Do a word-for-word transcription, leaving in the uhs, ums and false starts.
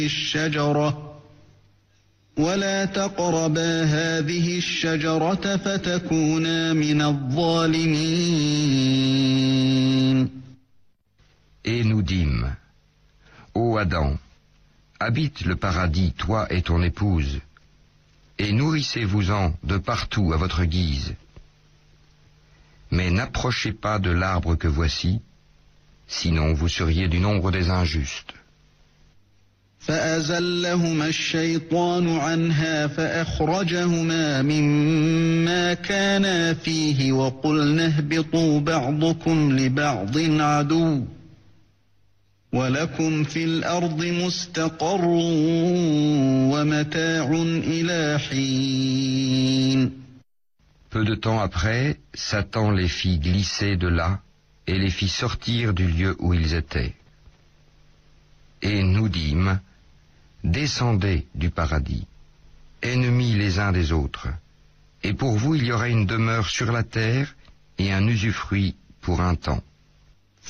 الشجرة ولا تقربا هذه الشجرة فتكونا من الظالمين. Et nous dîmes, ô Adam, habite le paradis, toi et ton épouse, et nourrissez-vous-en de partout à votre guise. Mais n'approchez pas de l'arbre que voici, sinon vous seriez du nombre des injustes. فأزلهما الشيطان عنها فأخرجهما مما كانا فيه وقلنا اهبطوا بعضكم لبعض عدو ولكم في الأرض مستقر ومتاع إلى حين. Peu de temps après, Satan les fit glisser de là et les fit sortir du lieu où ils étaient. Et nous dîmes, descendez du paradis, ennemis les uns des autres, et pour vous il y aura une demeure sur la terre et un usufruit pour un temps.